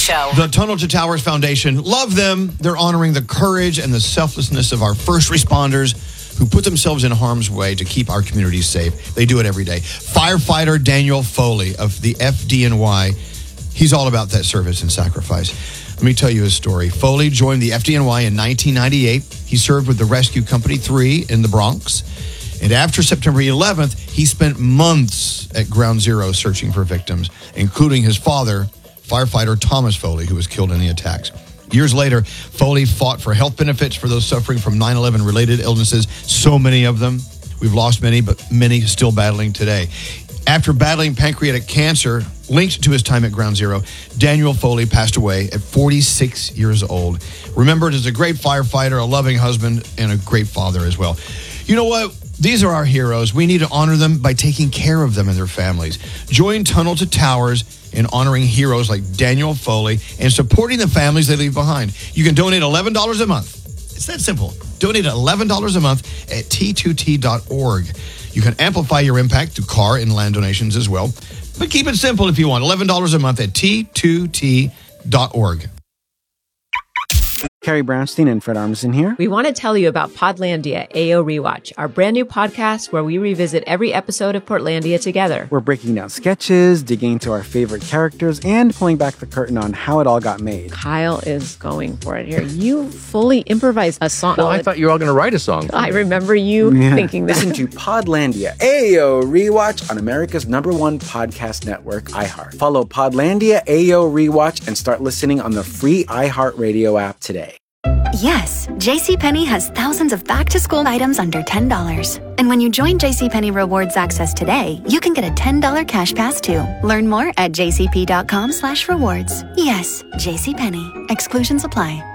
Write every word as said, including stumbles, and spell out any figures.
Show. The Tunnel to Towers Foundation, love them. They're honoring the courage and the selflessness of our first responders who put themselves in harm's way to keep our communities safe. They do it every day. Firefighter Daniel Foley of the F D N Y, he's all about that service and sacrifice. Let me tell you his story. Foley joined the F D N Y in nineteen ninety-eight. He served with the Rescue Company three in the Bronx. And after September eleventh, he spent months at Ground Zero searching for victims, including his father, firefighter Thomas Foley, who was killed in the attacks. Years later, Foley fought for health benefits for those suffering from nine eleven related illnesses, so many of them. We've lost many, but many still battling today. After battling pancreatic cancer linked to his time at Ground Zero, Daniel Foley passed away at forty-six years old. Remembered as a great firefighter, a loving husband, and a great father as well. You know what? These are our heroes. We need to honor them by taking care of them and their families. Join Tunnel to Towers in honoring heroes like Daniel Foley and supporting the families they leave behind. You can donate eleven dollars a month. It's that simple. Donate eleven dollars a month at T two T dot org. You can amplify your impact through car and land donations as well. But keep it simple if you want. eleven dollars a month at T two T dot org. Carrie Brownstein and Fred Armisen here. We want to tell you about Podlandia A O Rewatch, our brand new podcast where we revisit every episode of Portlandia together. We're breaking down sketches, digging into our favorite characters, and pulling back the curtain on how it all got made. Kyle is going for it here. You fully improvised a song. Well, I thought you were all going to write a song. I remember you yeah. thinking that. Listen to Podlandia A O Rewatch on America's number one podcast network, iHeart. Follow Podlandia A O Rewatch and start listening on the free iHeartRadio app today. Yes, JCPenney has thousands of back-to-school items under ten dollars. And when you join JCPenney Rewards Access today, you can get a ten dollars cash pass too. Learn more at jcp.com slash rewards. Yes, JCPenney. Exclusions apply.